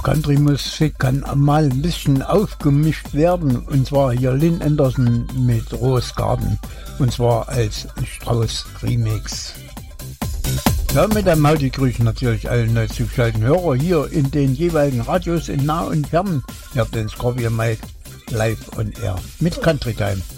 Country-Musik kann mal ein bisschen aufgemischt werden, und zwar hier Lynn Anderson mit Rose Garden, und zwar als Strauß-Remix. Ja, mit einem Hauti grüßen natürlich alle neu zugeschalteten Hörer hier in den jeweiligen Radios in nah und fern. Ihr habt den Scorpion Mike live on air mit Country Time.